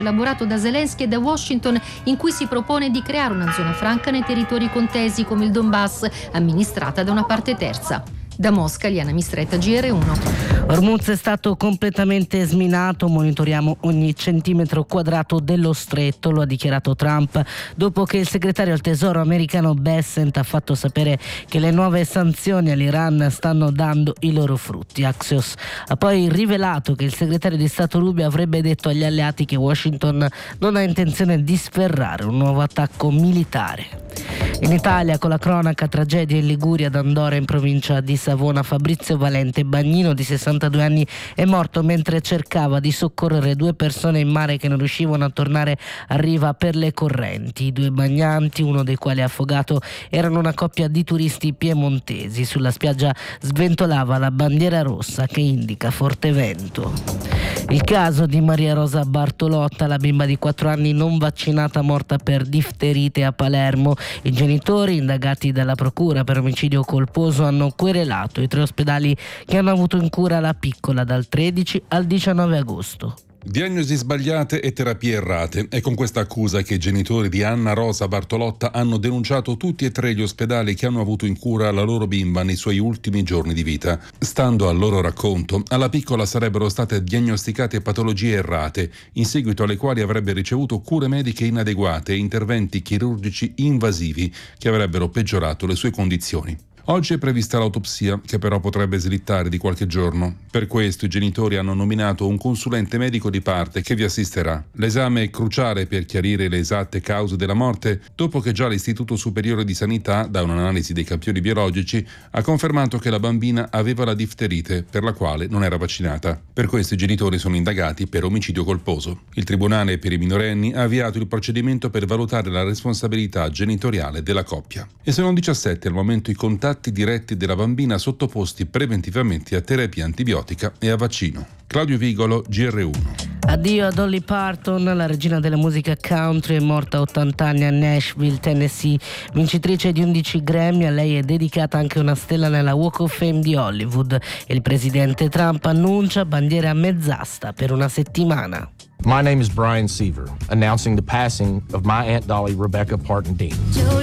elaborato da Zelensky e da Washington, in cui si propone di creare una zona franca nei territori contesi come il Donbass, amministrata da una parte terza. Da Mosca, Liana Mistretta, GR1. Hormuz è stato completamente sminato, monitoriamo ogni centimetro quadrato dello stretto, lo ha dichiarato Trump dopo che il segretario al tesoro americano Bessent ha fatto sapere che le nuove sanzioni all'Iran stanno dando i loro frutti. Axios ha poi rivelato che il segretario di Stato Rubio avrebbe detto agli alleati che Washington non ha intenzione di sferrare un nuovo attacco militare. In Italia, con la cronaca, tragedia in Liguria, ad Andora in provincia di Savona. Fabrizio Valente Bagnino, di 62 anni, è morto mentre cercava di soccorrere due persone in mare che non riuscivano a tornare a riva per le correnti. I due bagnanti, uno dei quali affogato, erano una coppia di turisti piemontesi. Sulla spiaggia sventolava la bandiera rossa che indica forte vento. Il caso di Maria Rosa Bartolotta, la bimba di 4 anni non vaccinata morta per difterite a Palermo. I genitori, indagati dalla procura per omicidio colposo, hanno querelato i 3 ospedali che hanno avuto in cura la piccola dal 13 al 19 agosto. Diagnosi sbagliate e terapie errate. È con questa accusa che i genitori di Anna Rosa Bartolotta hanno denunciato tutti e 3 gli ospedali che hanno avuto in cura la loro bimba nei suoi ultimi giorni di vita. Stando al loro racconto, alla piccola sarebbero state diagnosticate patologie errate, in seguito alle quali avrebbe ricevuto cure mediche inadeguate e interventi chirurgici invasivi che avrebbero peggiorato le sue condizioni. Oggi è prevista l'autopsia, che però potrebbe slittare di qualche giorno. Per questo i genitori hanno nominato un consulente medico di parte che vi assisterà. L'esame è cruciale per chiarire le esatte cause della morte, dopo che già l'Istituto Superiore di Sanità, da un'analisi dei campioni biologici, ha confermato che la bambina aveva la difterite, per la quale non era vaccinata. Per questo i genitori sono indagati per omicidio colposo. Il Tribunale per i minorenni ha avviato il procedimento per valutare la responsabilità genitoriale della coppia. E sono 17 al momento i contatti diretti della bambina sottoposti preventivamente a terapia antibiotica e a vaccino. Claudio Vigolo, GR1. Addio a Dolly Parton, la regina della musica country, è morta a 80 anni a Nashville, Tennessee, vincitrice di 11 Grammy. A lei è dedicata anche una stella nella Walk of Fame di Hollywood. E il presidente Trump annuncia bandiera a mezz'asta per una settimana. My name is Brian Seaver, announcing the passing of my Aunt Dolly Rebecca Parton Dean.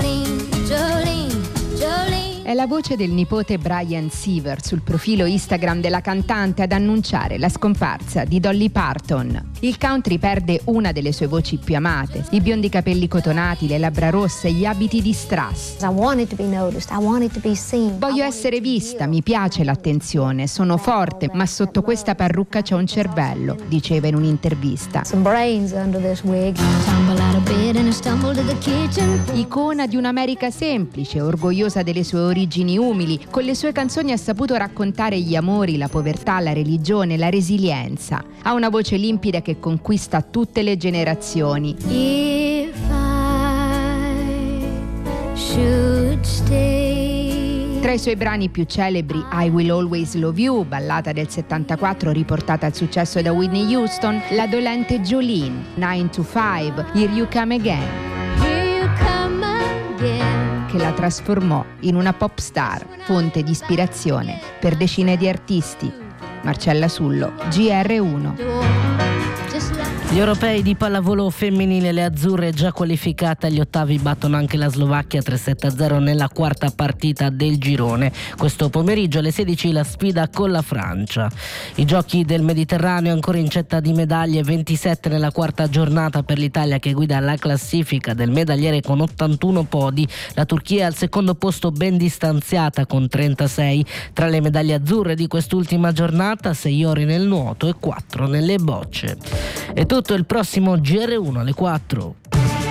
È la voce del nipote Brian Seaver sul profilo Instagram della cantante ad annunciare la scomparsa di Dolly Parton. Il country perde una delle sue voci più amate, i biondi capelli cotonati, le labbra rosse, gli abiti di strass. Voglio essere vista, mi piace l'attenzione, sono forte, ma sotto questa parrucca c'è un cervello, diceva in un'intervista. Icona di un'America semplice, orgogliosa delle sue origini umili, con le sue canzoni ha saputo raccontare gli amori, la povertà, la religione, la resilienza. Ha una voce limpida che conquista tutte le generazioni. If I should stay. Tra i suoi brani più celebri, I Will Always Love You, ballata del 74 riportata al successo da Whitney Houston, la dolente Jolene, 9 to 5, Here You Come Again. Here you come again. Che la trasformò in una pop star, fonte di ispirazione per decine di artisti. Marcella Sullo, GR1. Gli europei di pallavolo femminile, le azzurre già qualificate agli ottavi battono anche la Slovacchia 3-7-0 nella quarta partita del girone. Questo pomeriggio alle 16 la sfida con la Francia. I giochi del Mediterraneo ancora in cetta di medaglie, 27 nella quarta giornata per l'Italia che guida la classifica del medagliere con 81 podi. La Turchia è al secondo posto ben distanziata con 36. Tra le medaglie azzurre di quest'ultima giornata 6 ori nel nuoto e 4 nelle bocce. E tutto il prossimo GR1 alle 4.